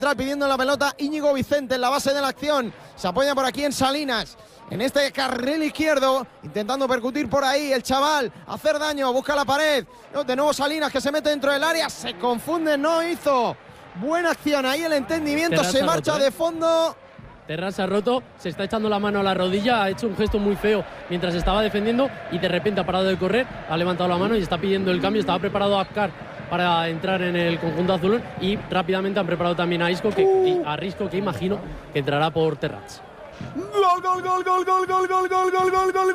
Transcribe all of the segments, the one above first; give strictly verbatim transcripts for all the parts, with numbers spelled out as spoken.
pidiendo la pelota Íñigo Vicente en la base de la acción. Se apoya por aquí en Salinas, en este carril izquierdo, intentando percutir por ahí el chaval, hacer daño, busca la pared. De nuevo Salinas, que se mete dentro del área, se confunde, no hizo buena acción ahí, el entendimiento, Terraz se marcha roto, ¿eh? de fondo. Terraz se ha roto, se está echando la mano a la rodilla, ha hecho un gesto muy feo mientras estaba defendiendo y de repente ha parado de correr, ha levantado la mano y está pidiendo el cambio. Estaba preparado a Apcar para entrar en el conjunto azulón y rápidamente han preparado también a Isco, que, uh. a Risco, que imagino que entrará por Terraz. Gol, gol, gol, gol, gol, gol, gol, gol, gol, gol, gol,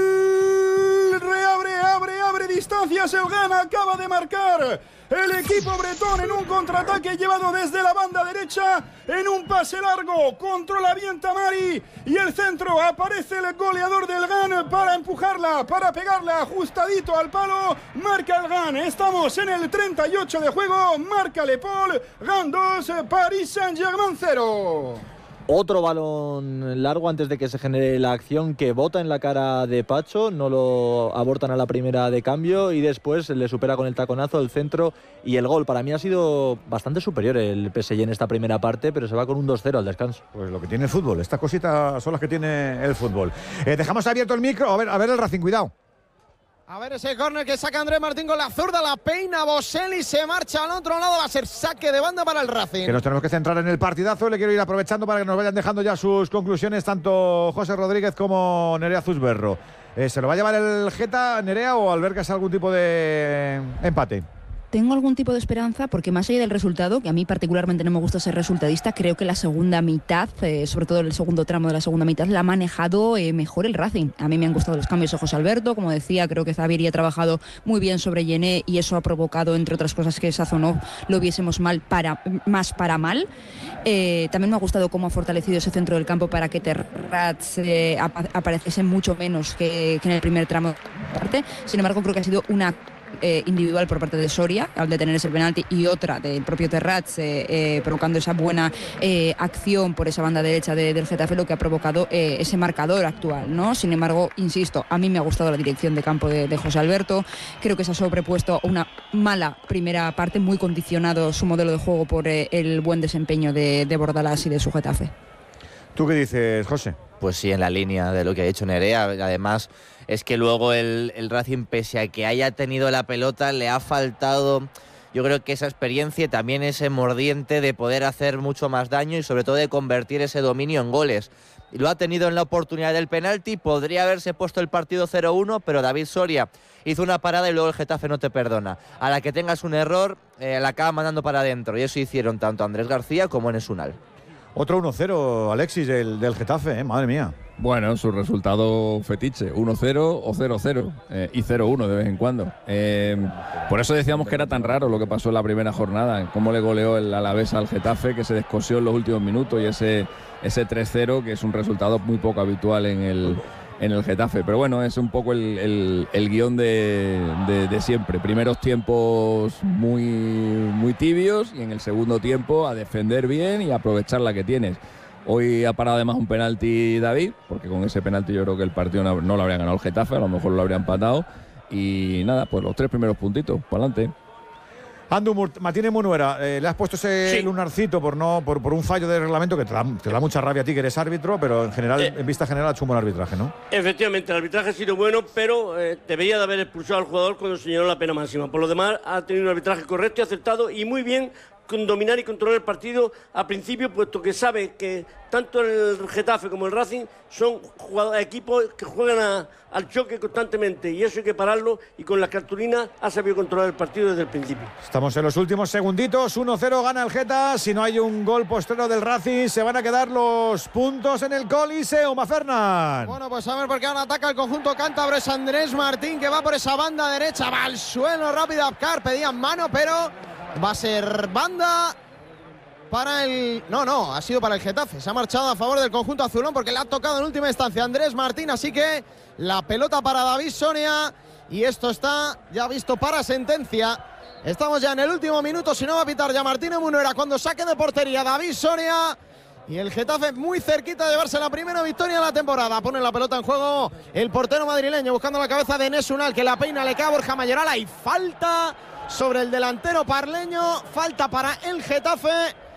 gol. Reabre, abre, abre distancias. El Gana acaba de marcar el equipo bretón en un contraataque llevado desde la banda derecha en un pase largo. Controla bien Tamari y el centro. Aparece el goleador del Gan para empujarla, para pegarla ajustadito al palo. Marca el Gan. Estamos en el treinta y ocho de juego. Marca Le Paul. Gan dos, Paris Saint-Germain cero. Otro balón largo antes de que se genere la acción que bota en la cara de Pacho, no lo abortan a la primera de cambio y después le supera con el taconazo el centro y el gol. Para mí ha sido bastante superior el P S G en esta primera parte, pero se va con un dos cero al descanso. Pues lo que tiene el fútbol, estas cositas son las que tiene el fútbol. Eh, dejamos abierto el micro, a ver, a ver el Racing, cuidado. A ver ese córner que saca Andrés Martín con la zurda, la peina Boselli, se marcha al otro lado, va a ser saque de banda para el Racing. Que nos tenemos que centrar en el partidazo, le quiero ir aprovechando para que nos vayan dejando ya sus conclusiones tanto José Rodríguez como Nerea Zusberro. Eh, ¿Se lo va a llevar el Geta, Nerea, o albergas algún tipo de empate? Tengo algún tipo de esperanza porque más allá del resultado, que a mí particularmente no me gusta ser resultadista, creo que la segunda mitad, eh, sobre todo el segundo tramo de la segunda mitad, la ha manejado eh, mejor el Racing. A mí me han gustado los cambios de José Alberto, como decía, creo que Xavier ha trabajado muy bien sobre Yené y eso ha provocado, entre otras cosas, que Sazonov lo viésemos mal para, más para mal. Eh, también me ha gustado cómo ha fortalecido ese centro del campo para que Terraz eh, ap- apareciese mucho menos que, que en el primer tramo de parte. Sin embargo, creo que ha sido una Eh, individual por parte de Soria al detener ese penalti y otra del propio Terraz eh, eh, provocando esa buena eh, acción por esa banda derecha de, del Getafe, lo que ha provocado eh, ese marcador actual, ¿no? Sin embargo, insisto, a mí me ha gustado la dirección de campo de, de José Alberto. Creo que se ha sobrepuesto una mala primera parte, muy condicionado su modelo de juego por eh, el buen desempeño de, de Bordalás y de su Getafe. ¿Tú qué dices, José? Pues sí, en la línea de lo que ha dicho Nerea. Además, es que luego el, el Racing, pese a que haya tenido la pelota, le ha faltado, yo creo que esa experiencia y también ese mordiente de poder hacer mucho más daño y sobre todo de convertir ese dominio en goles. Y lo ha tenido en la oportunidad del penalti, podría haberse puesto el partido cero uno, pero David Soria hizo una parada y luego el Getafe no te perdona. A la que tengas un error, eh, la acaba mandando para adentro, y eso hicieron tanto Andrés García como Enes Unal. Otro uno cero, Alexis, del, del Getafe, ¿eh? Madre mía. Bueno, su resultado fetiche, uno cero o cero cero, eh, y cero uno de vez en cuando. Eh, por eso decíamos que era tan raro lo que pasó en la primera jornada, cómo le goleó el Alavés al Getafe, que se descosió en los últimos minutos, y ese, ese tres cero, que es un resultado muy poco habitual en el, en el Getafe. Pero bueno, es un poco el, el, el guión de, de, de siempre. Primeros tiempos muy, muy tibios y en el segundo tiempo a defender bien y a aprovechar la que tienes. Hoy ha parado además un penalti David, porque con ese penalti yo creo que el partido no, no lo habría ganado el Getafe, a lo mejor lo habría empatado. Y nada, pues los tres primeros puntitos, para adelante. Andu Martínez Munuera, eh, le has puesto ese sí. lunarcito por no por, por un fallo de reglamento que te da, te da mucha rabia a ti, que eres árbitro, pero en general, eh, en vista general ha hecho un buen arbitraje, ¿no? Efectivamente, el arbitraje ha sido bueno, pero eh, debería de haber expulsado al jugador cuando señaló la pena máxima. Por lo demás, ha tenido un arbitraje correcto y acertado y muy bien con dominar y controlar el partido a principio, puesto que sabe que tanto el Getafe como el Racing son jugadores, equipos que juegan a, al choque constantemente, y eso hay que pararlo, y con las cartulinas ha sabido controlar el partido desde el principio. Estamos en los últimos segunditos, uno cero gana el Geta. Si no hay un gol postrero del Racing, se van a quedar los puntos en el Coliseo, Mafernan. Bueno, pues a ver, porque ahora ataca el conjunto cántabro, es Andrés Martín, que va por esa banda derecha, va al suelo rápido Apcar, pedían mano, pero va a ser banda para el... No, no, ha sido para el Getafe. Se ha marchado a favor del conjunto azulón porque le ha tocado en última instancia Andrés Martín. Así que la pelota para David Soria. Y esto está ya visto para sentencia. Estamos ya en el último minuto. Si no va a pitar ya Martínez Munuera cuando saque de portería David Soria. Y el Getafe muy cerquita de llevarse la primera victoria de la temporada. Pone la pelota en juego el portero madrileño buscando la cabeza de Enes Unal, que la peina, le queda Borja Mayoral. Y falta sobre el delantero parleño. Falta para el Getafe.